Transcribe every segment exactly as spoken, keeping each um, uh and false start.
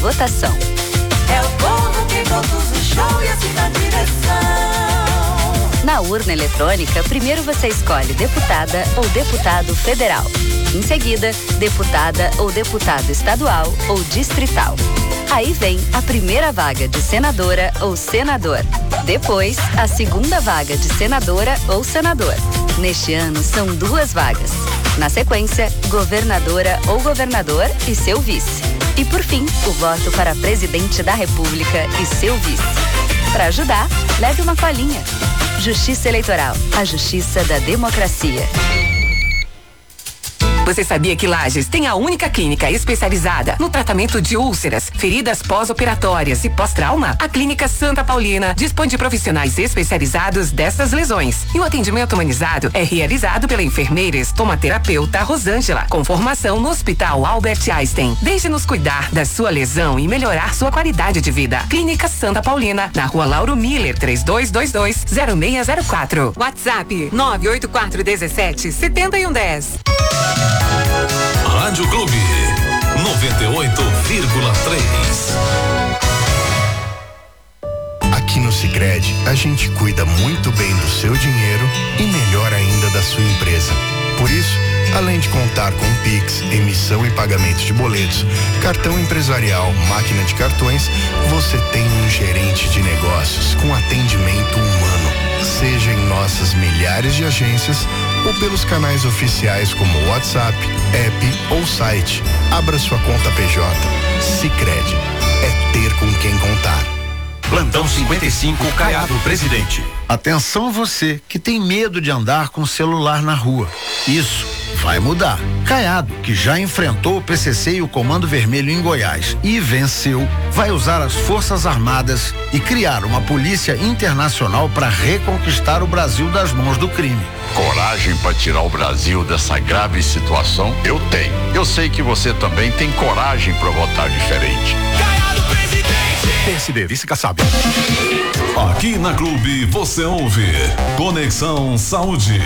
votação. É o povo que conduz o show e assim na direção. Na urna eletrônica, primeiro você escolhe deputada ou deputado federal. Em seguida, deputada ou deputado estadual ou distrital. Aí vem a primeira vaga de senadora ou senador. Depois, a segunda vaga de senadora ou senador. Neste ano, são duas vagas. Na sequência, governadora ou governador e seu vice. E por fim, o voto para presidente da República e seu vice. Para ajudar, leve uma colinha. Justiça Eleitoral, a justiça da democracia. Você sabia que Lages tem a única clínica especializada no tratamento de úlceras, feridas pós-operatórias e pós-trauma? A Clínica Santa Paulina dispõe de profissionais especializados dessas lesões. E o atendimento humanizado é realizado pela enfermeira estomaterapeuta Rosângela, com formação no Hospital Albert Einstein. Deixe-nos cuidar da sua lesão e melhorar sua qualidade de vida. Clínica Santa Paulina, na Rua Lauro Miller, três dois dois dois, zero seis zero quatro. WhatsApp nove oito quatro um sete, sete um um zero. Rádio Clube noventa e oito vírgula três. Aqui no Sicredi, a gente cuida muito bem do seu dinheiro e melhor ainda da sua empresa. Por isso, além de contar com Pix, emissão e pagamento de boletos, cartão empresarial, máquina de cartões, você tem um gerente de negócios com atendimento humano. Seja em nossas milhares de agências ou pelos canais oficiais como WhatsApp, app ou site. Abra sua conta P J. Sicredi é ter com quem contar. Plantão cinquenta e cinco, Caiado Presidente. Atenção você que tem medo de andar com o celular na rua. Isso vai mudar. Caiado, que já enfrentou o P C C e o Comando Vermelho em Goiás e venceu, vai usar as Forças Armadas e criar uma polícia internacional para reconquistar o Brasil das mãos do crime. Coragem para tirar o Brasil dessa grave situação? Eu tenho. Eu sei que você também tem coragem para votar diferente. Caiado Presidente. P S D, vice-caçabe. Aqui na Clube você ouve Conexão Saúde.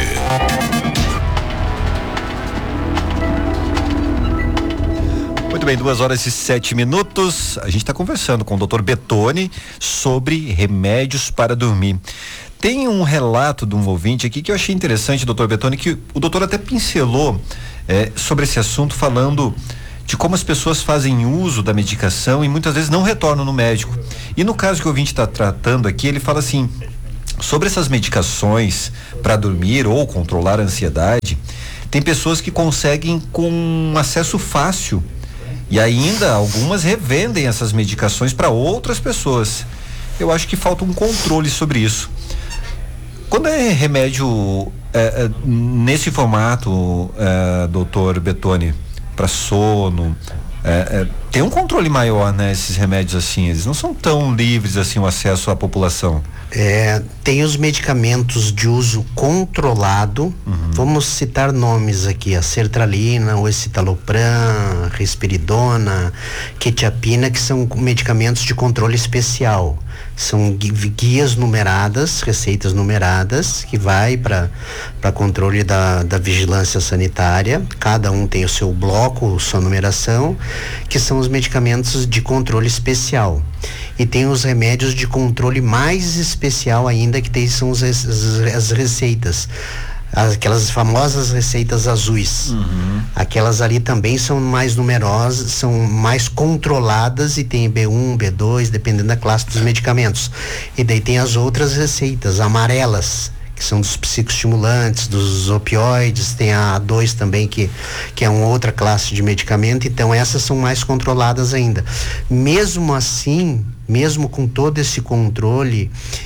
Muito bem, duas horas e sete minutos. A gente está conversando com o doutor Bettoni sobre remédios para dormir. Tem um relato de um ouvinte aqui que eu achei interessante, doutor Bettoni, que o doutor até pincelou é, sobre esse assunto, falando de como as pessoas fazem uso da medicação e muitas vezes não retornam no médico. E no caso que o ouvinte está tratando aqui, ele fala assim, sobre essas medicações para dormir ou controlar a ansiedade, tem pessoas que conseguem com acesso fácil e ainda algumas revendem essas medicações para outras pessoas. Eu acho que falta um controle sobre isso. Quando é remédio é, é, nesse formato, é, doutor Bettoni, para sono, é, é, tem um controle maior, né? Esses remédios assim, eles não são tão livres assim o acesso à população. É, tem os medicamentos de uso controlado, uhum. Vamos citar nomes aqui, a sertralina, o escitalopram, risperidona, quetiapina, que são medicamentos de controle especial. São guias numeradas, receitas numeradas, que vai para para controle da, da vigilância sanitária. Cada um tem o seu bloco, sua numeração, que são os medicamentos de controle especial. E tem os remédios de controle mais especial ainda, que tem, são os, as, as receitas. Aquelas famosas receitas azuis. Uhum. Aquelas ali também são mais numerosas, são mais controladas e tem B um, B dois, dependendo da classe dos medicamentos. E daí tem as outras receitas amarelas, que são dos psicoestimulantes, dos opioides, tem a A dois também, que, que é uma outra classe de medicamento. Então essas são mais controladas ainda. Mesmo assim, mesmo com todo esse controle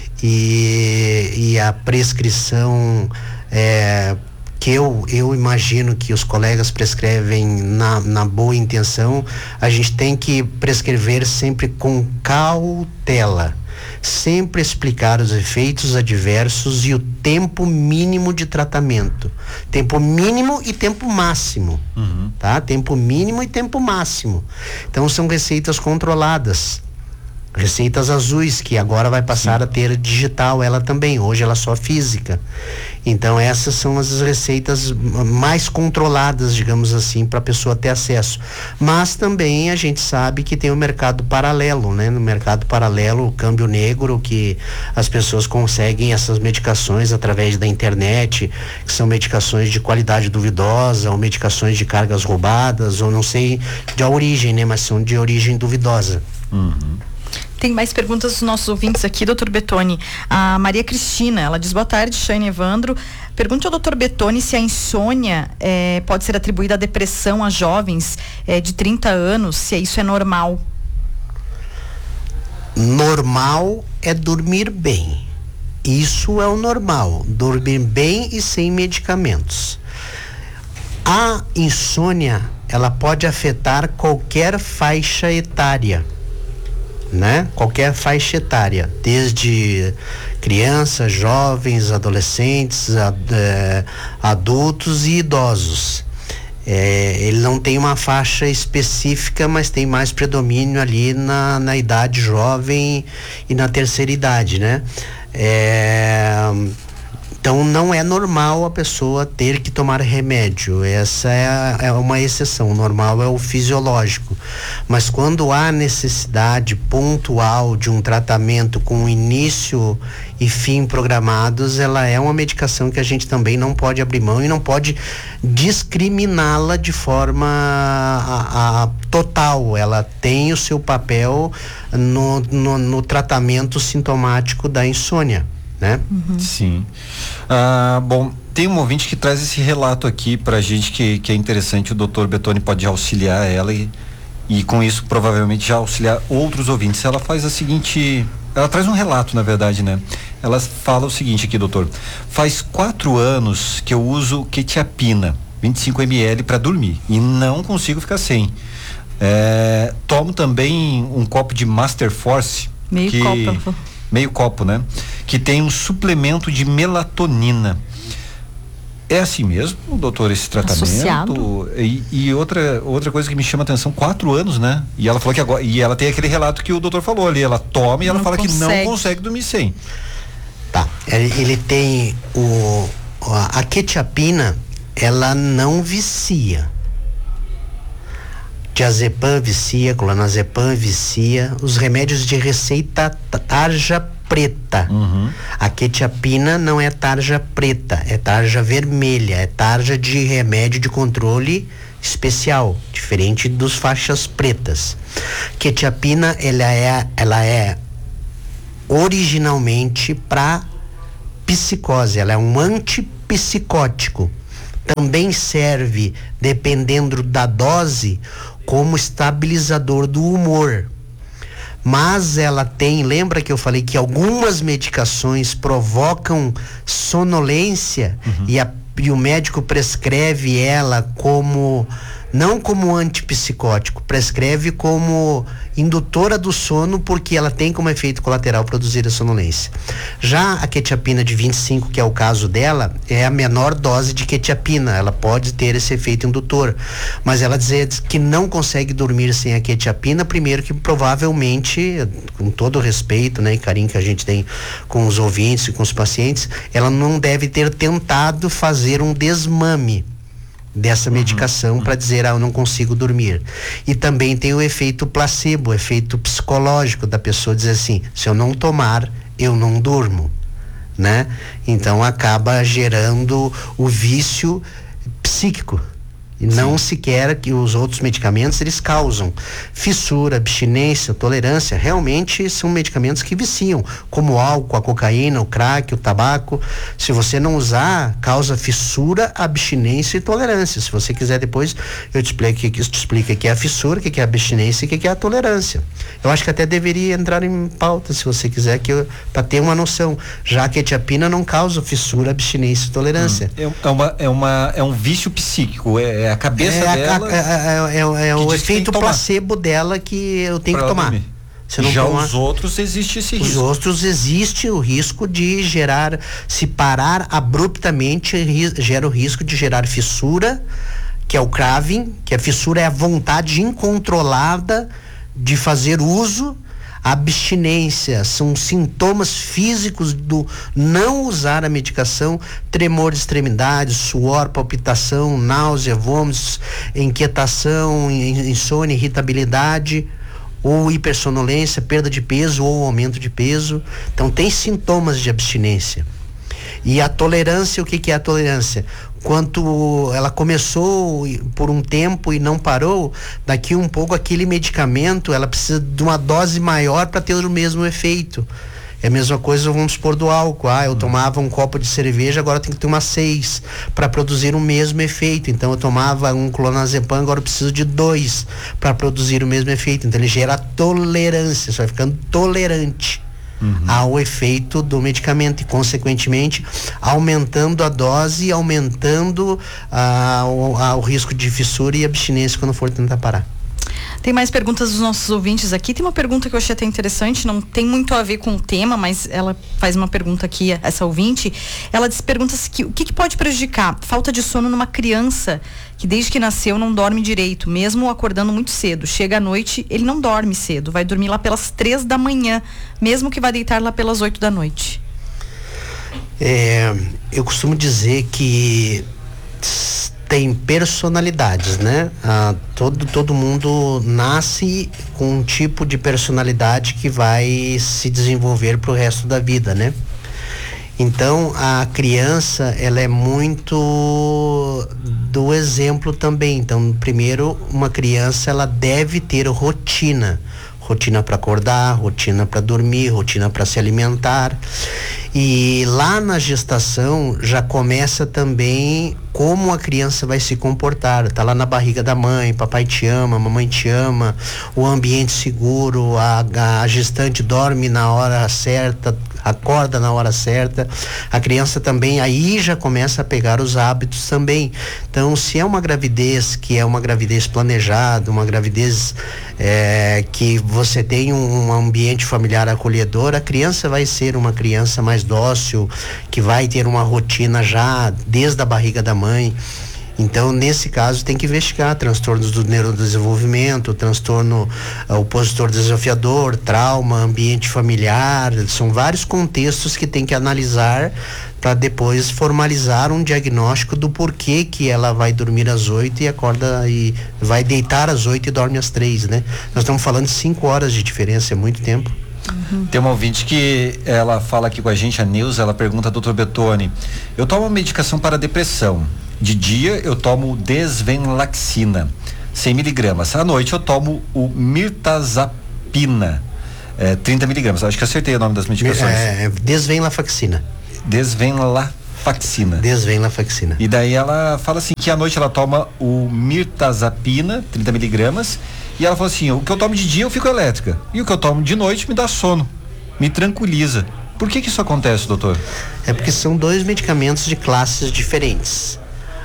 e, e a prescrição É, que eu, eu imagino que os colegas prescrevem na, na boa intenção, a gente tem que prescrever sempre com cautela, sempre explicar os efeitos adversos e o tempo mínimo de tratamento, tempo mínimo e tempo máximo, uhum. Tá? Tempo mínimo e tempo máximo. Então são receitas controladas. Receitas azuis, que agora vai passar Sim. a ter digital, ela também, hoje ela é só física. Então essas são as receitas mais controladas, digamos assim, para a pessoa ter acesso. Mas também a gente sabe que tem o mercado paralelo, né? No mercado paralelo, o câmbio negro, que as pessoas conseguem essas medicações através da internet, que são medicações de qualidade duvidosa, ou medicações de cargas roubadas, ou não sei de a origem, né? Mas são de origem duvidosa. Uhum. Tem mais perguntas dos nossos ouvintes aqui, doutor Bettoni. A Maria Cristina, ela diz: boa tarde, Chane Evandro. Pergunte ao doutor Bettoni se a insônia eh, pode ser atribuída à depressão a jovens eh, de trinta anos, se isso é normal. Normal é dormir bem. Isso é o normal. Dormir bem e sem medicamentos. A insônia, ela pode afetar qualquer faixa etária. Né? Qualquer faixa etária, desde crianças, jovens, adolescentes, ad, é, adultos e idosos. É, ele não tem uma faixa específica, mas tem mais predomínio ali na, na idade jovem e na terceira idade, né? É, então não é normal a pessoa ter que tomar remédio, essa é, é uma exceção, o normal é o fisiológico. Mas quando há necessidade pontual de um tratamento com início e fim programados, ela é uma medicação que a gente também não pode abrir mão e não pode discriminá-la de forma a, a, total. Ela tem o seu papel no, no, no tratamento sintomático da insônia. Né? Uhum. Sim. Ah, bom, tem um ouvinte que traz esse relato aqui pra gente que, que é interessante, o doutor Bettoni pode auxiliar ela e, e com isso provavelmente já auxiliar outros ouvintes. Ela faz a seguinte, ela traz um relato, na verdade, né? Ela fala o seguinte aqui, doutor: faz quatro anos que eu uso quetiapina, vinte e cinco mililitros para dormir e não consigo ficar sem. É, tomo também um copo de Master Force. Meio que, copo. Meio copo, né? Que tem um suplemento de melatonina. É assim mesmo, doutor, esse tratamento? Associado. E, e outra, outra coisa que me chama a atenção, quatro anos, né? E ela falou que agora, e ela tem aquele relato que o doutor falou ali, ela toma e ela não fala consegue. que não consegue dormir sem. Tá, ele, ele tem o, a, a quetiapina, ela não vicia. Diazepam vicia, clonazepam vicia, os remédios de receita tarja preta. Uhum. A quetiapina não é tarja preta, é tarja vermelha, é tarja de remédio de controle especial, diferente dos faixas pretas. Quetiapina, ela é, ela é originalmente para psicose, ela é um antipsicótico. Também serve, dependendo da dose, como estabilizador do humor. Mas ela tem, lembra que eu falei que algumas medicações provocam sonolência, uhum. e, a, e o médico prescreve ela como, não como antipsicótico, prescreve como indutora do sono, porque ela tem como efeito colateral produzir a sonolência. Já a quetiapina de vinte e cinco, que é o caso dela, é a menor dose de quetiapina, ela pode ter esse efeito indutor, mas ela diz que não consegue dormir sem a quetiapina, primeiro que provavelmente, com todo o respeito, né, e carinho que a gente tem com os ouvintes e com os pacientes, ela não deve ter tentado fazer um desmame dessa medicação, uhum. para dizer, ah, eu não consigo dormir. E também tem o efeito placebo, o efeito psicológico da pessoa dizer assim, se eu não tomar, eu não durmo, né? Então acaba gerando o vício psíquico. E não sequer que os outros medicamentos eles causam fissura, abstinência, tolerância. Realmente são medicamentos que viciam, como o álcool, a cocaína, o crack, o tabaco. Se você não usar, causa fissura, abstinência e tolerância. Se você quiser depois, eu te explico, te explico o que é a fissura, o que é a abstinência e o que é a tolerância. Eu acho que até deveria entrar em pauta, se você quiser, que para ter uma noção. Já a quetiapina não causa fissura, abstinência e tolerância. Hum. É, uma, é, uma, é um vício psíquico, é, é a cabeça é dela. A, é, é, é, é o efeito placebo dela que eu tenho pra que tomar. Se não Já tomar, os outros existe esse os risco. Os outros existe o risco de gerar, se parar abruptamente, ri, gera o risco de gerar fissura, que é o craving, que a fissura é a vontade incontrolada de fazer uso. abstinência, são sintomas físicos do não usar a medicação, tremor de extremidades, suor, palpitação, náusea, vômitos, inquietação, insônia, irritabilidade, ou hipersonolência, perda de peso ou aumento de peso. Então tem sintomas de abstinência. E a tolerância, o que que é a tolerância? Quando ela começou por um tempo e não parou, daqui um pouco aquele medicamento, ela precisa de uma dose maior para ter o mesmo efeito. É a mesma coisa, vamos supor, do álcool. Ah, eu tomava um copo de cerveja, agora tem que tomar seis para produzir o mesmo efeito. Então eu tomava um clonazepam, agora eu preciso de dois para produzir o mesmo efeito. Então ele gera tolerância, você vai ficando tolerante uhum. ao efeito do medicamento e, consequentemente, aumentando a dose, aumentando ah, o, ah, o risco de fissura e abstinência quando for tentar parar. Tem mais perguntas dos nossos ouvintes aqui. Tem uma pergunta que eu achei até interessante, não tem muito a ver com o tema, mas ela faz uma pergunta aqui, essa ouvinte. Ela diz, pergunta se que, o que, que pode prejudicar falta de sono numa criança que desde que nasceu não dorme direito, mesmo acordando muito cedo. Chega à noite, ele não dorme cedo, vai dormir lá pelas três da manhã, mesmo que vá deitar lá pelas oito da noite. É, eu costumo dizer que tem personalidades, né? Ah, todo, todo mundo nasce com um tipo de personalidade que vai se desenvolver pro resto da vida, né? Então, a criança, ela é muito do exemplo também. Então, primeiro, uma criança, ela deve ter rotina. Rotina para acordar, rotina para dormir, rotina para se alimentar. E lá na gestação já começa também como a criança vai se comportar. Tá lá na barriga da mãe, papai te ama, mamãe te ama, o ambiente seguro, a, a gestante dorme na hora certa, acorda na hora certa. A criança também aí já começa a pegar os hábitos também. Então, se é uma gravidez que é uma gravidez planejada, uma gravidez é, que você tem um, um ambiente familiar acolhedor, a criança vai ser uma criança mais dócil, que vai ter uma rotina já desde a barriga da mãe. Então, nesse caso, tem que investigar transtornos do neurodesenvolvimento, transtorno uh, opositor desafiador, trauma, ambiente familiar. São vários contextos que tem que analisar para depois formalizar um diagnóstico do porquê que ela vai dormir às oito e acorda e vai deitar às oito e dorme às três, né? Nós estamos falando de cinco horas de diferença, é muito tempo. Uhum. Tem uma ouvinte que ela fala aqui com a gente, a Nilza, ela pergunta, doutor Bettoni, eu tomo medicação para depressão. De dia eu tomo desvenlaxina, cem miligramas. À noite eu tomo o mirtazapina, é, trinta miligramas. Acho que acertei o nome das medicações. É, desvenlafaxina. Desvenlafaxina. Desvenlafaxina. E daí ela fala assim que à noite ela toma o mirtazapina, trinta miligramas. E ela falou assim, o que eu tomo de dia eu fico elétrica. E o que eu tomo de noite me dá sono, me tranquiliza. Por que que isso acontece, doutor? É porque são dois medicamentos de classes diferentes.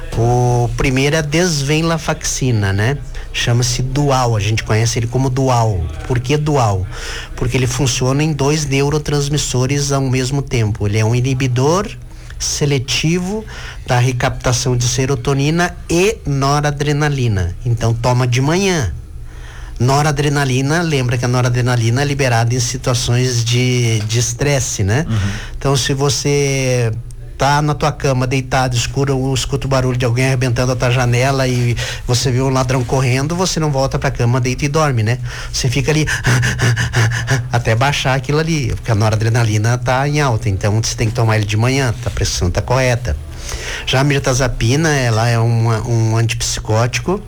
O primeiro é a desvenlafaxina, né? Chama-se dual, a gente conhece ele como dual. Por que dual? Porque ele funciona em dois neurotransmissores ao mesmo tempo. Ele é um inibidor seletivo da recaptação de serotonina e noradrenalina. Então toma de manhã. Noradrenalina, lembra que a noradrenalina é liberada em situações de de estresse, né? Uhum. Então, se você tá na tua cama deitado, escura, escuta o barulho de alguém arrebentando a tua janela e você vê um ladrão correndo, você não volta pra cama, deita e dorme, né? Você fica ali até baixar aquilo ali, porque a noradrenalina tá em alta, então você tem que tomar ele de manhã, a pressão tá correta. Já a mirtazapina, ela é uma, um antipsicótico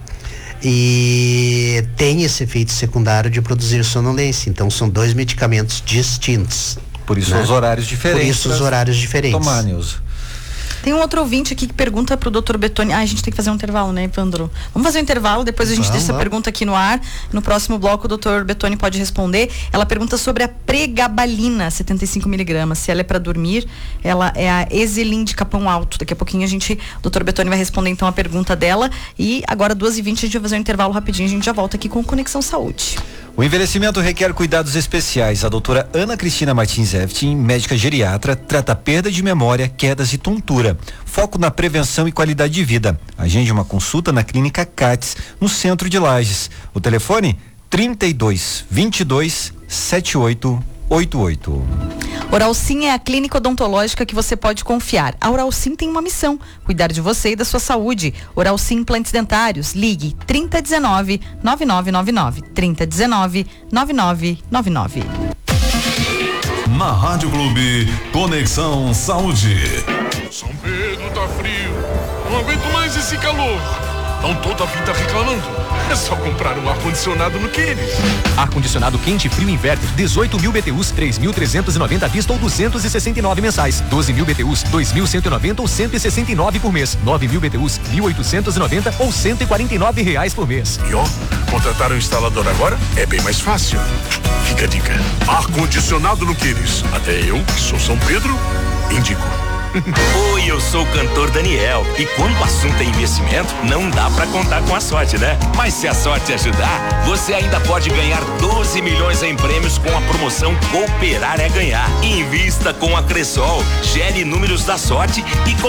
e tem esse efeito secundário de produzir sonolência. Então são dois medicamentos distintos. Por isso, né? Os horários diferentes. Por isso os horários diferentes. Tomar, Nilza. Tem um outro ouvinte aqui que pergunta pro doutor Bettoni. Ah, a gente tem que fazer um intervalo, né, Evandro? Vamos fazer um intervalo, depois a gente vamos, deixa vamos. essa pergunta aqui no ar. No próximo bloco o doutor Bettoni pode responder. Ela pergunta sobre a pregabalina, setenta e cinco miligramas. Se ela é para dormir, ela é a Exelin de Capão Alto. Daqui a pouquinho a gente, o doutor Bettoni vai responder então a pergunta dela. E agora, duas e vinte, a gente vai fazer um intervalo rapidinho. A gente já volta aqui com Conexão Saúde. O envelhecimento requer cuidados especiais. A doutora Ana Cristina Martins Eftin, médica geriatra, trata perda de memória, quedas e tontura. Foco na prevenção e qualidade de vida. Agende uma consulta na Clínica C A T S, no centro de Lages. O telefone trinta e dois, vinte e dois, sete oito oito oito. Oral Sim é a clínica odontológica que você pode confiar. A Oral Sim tem uma missão: cuidar de você e da sua saúde. Oral Sim Implantes Dentários. Ligue trinta e dezenove, nove nove nove nove. trinta e dezenove, nove nove nove nove. Na Rádio Clube, Conexão Saúde. São Pedro tá frio. Não aguento mais esse calor. Estão toda a vida reclamando. É só comprar um ar-condicionado no Queires. Ar-condicionado quente frio inverter, dezoito mil B T Us, três mil trezentos e noventa à vista ou duzentos e sessenta e nove mensais. doze mil B T Us, dois mil cento e noventa ou cento e sessenta e nove por mês. nove mil B T Us, mil oitocentos e noventa ou cento e quarenta e nove reais por mês. E ó, contratar um instalador agora é bem mais fácil. Fica a dica. Ar-condicionado no Queires. Até eu, que sou São Pedro, indico. Oi, eu sou o cantor Daniel. E quando o assunto é investimento, não dá pra contar com a sorte, né? Mas se a sorte ajudar, você ainda pode ganhar doze milhões em prêmios com a promoção Cooperar é Ganhar. Invista com a Cressol, gere números da sorte e com